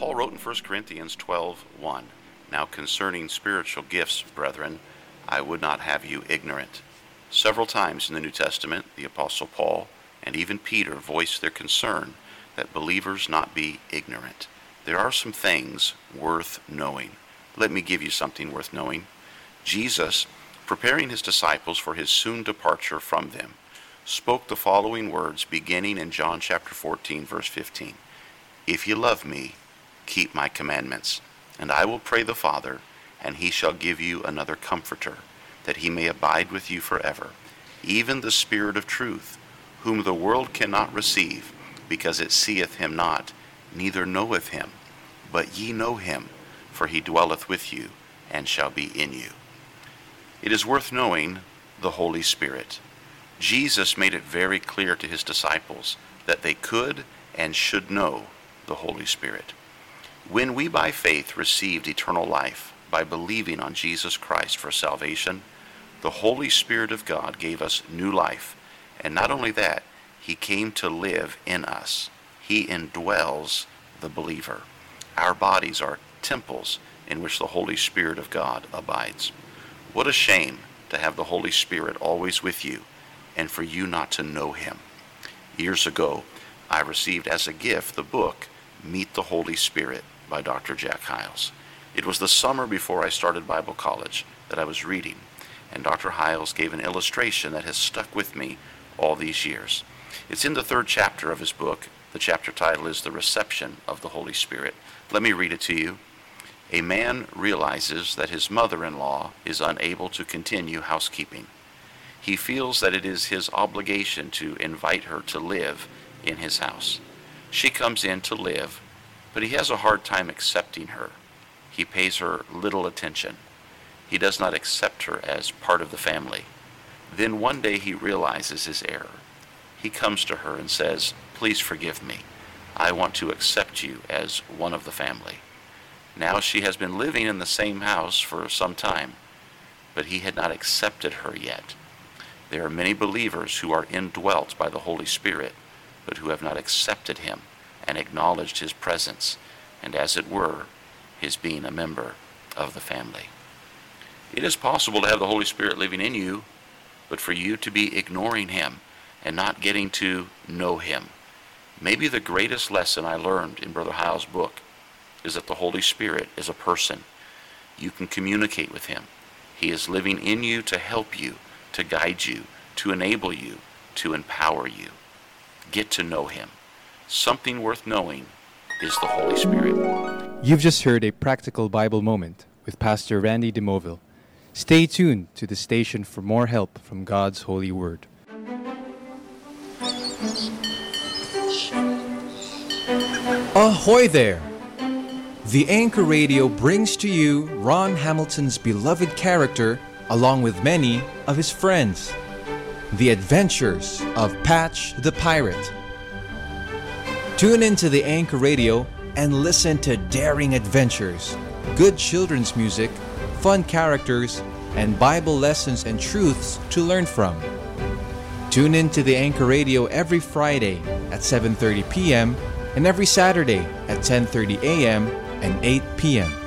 Paul wrote in 1 Corinthians 12:1, "Now concerning spiritual gifts, brethren, I would not have you ignorant." Several times in the New Testament, the Apostle Paul and even Peter voiced their concern that believers not be ignorant. There are some things worth knowing. Let me give you something worth knowing. Jesus, preparing his disciples for his soon departure from them, spoke the following words beginning in John chapter 14, verse 15. "If ye love me, keep my commandments, and I will pray the Father, and he shall give you another comforter, that he may abide with you forever, even the Spirit of truth, whom the world cannot receive, because it seeth him not, neither knoweth him. But ye know him, for he dwelleth with you, and shall be in you." It is worth knowing the Holy Spirit. Jesus made it very clear to his disciples that they could and should know the Holy Spirit. When we by faith received eternal life by believing on Jesus Christ for salvation, the Holy Spirit of God gave us new life. And not only that, he came to live in us. He indwells the believer. Our bodies are temples in which the Holy Spirit of God abides. What a shame to have the Holy Spirit always with you and for you not to know him. Years ago, I received as a gift the book Meet the Holy Spirit by Dr. Jack Hyles. It was the summer before I started Bible college that I was reading, and Dr. Hyles gave an illustration that has stuck with me all these years. It's in the 3rd chapter of his book. The chapter title is The Reception of the Holy Spirit. Let me read it to you. A man realizes that his mother-in-law is unable to continue housekeeping. He feels that it is his obligation to invite her to live in his house. She comes in to live, but he has a hard time accepting her. He pays her little attention. He does not accept her as part of the family. Then one day he realizes his error. He comes to her and says, "Please forgive me. I want to accept you as one of the family." Now she has been living in the same house for some time, but he had not accepted her yet. There are many believers who are indwelt by the Holy Spirit, but who have not accepted him and acknowledged his presence, and as it were, his being a member of the family. It is possible to have the Holy Spirit living in you, but for you to be ignoring him and not getting to know him. Maybe the greatest lesson I learned in Brother Hyles' book is that the Holy Spirit is a person. You can communicate with him. He is living in you to help you, to guide you, to enable you, to empower you. Get to know him. Something worth knowing is the Holy Spirit. You've just heard a practical Bible moment with Pastor Randy DeMoville. Stay tuned to the station for more help from God's holy word. Ahoy there! The Anchor Radio brings to you Ron Hamilton's beloved character along with many of his friends. The Adventures of Patch the Pirate. Tune into the Anchor Radio and listen to daring adventures, good children's music, fun characters, and Bible lessons and truths to learn from. Tune in to the Anchor Radio every Friday at 7:30 p.m. and every Saturday at 10:30 a.m. and 8 p.m.